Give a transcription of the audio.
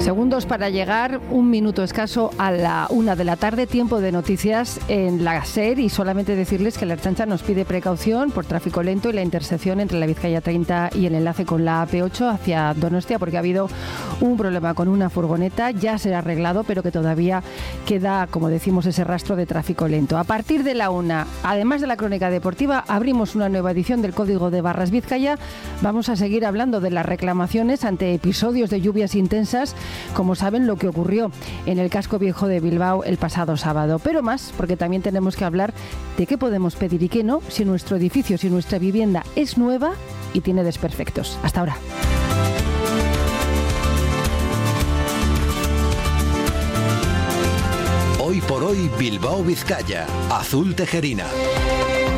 Segundos para llegar, un minuto escaso a la 1 de la tarde, tiempo de noticias en la SER, y solamente decirles que la Ertzaintza nos pide precaución por tráfico lento y la intersección entre la Vizcaya 30 y el enlace con la AP8 hacia Donostia, porque ha habido un problema con una furgoneta, ya se ha arreglado, pero que todavía queda, como decimos, ese rastro de tráfico lento. A partir de la 1, además de la crónica deportiva, abrimos una nueva edición del Código de Barras Vizcaya. Vamos a seguir hablando de las reclamaciones ante episodios de lluvias intensas, como saben lo que ocurrió en el casco viejo de Bilbao el pasado sábado. Pero más, porque también tenemos que hablar de qué podemos pedir y qué no si nuestro edificio, si nuestra vivienda es nueva y tiene desperfectos. Hasta ahora. Hoy por hoy, Bilbao Vizcaya, Azul Tejerina.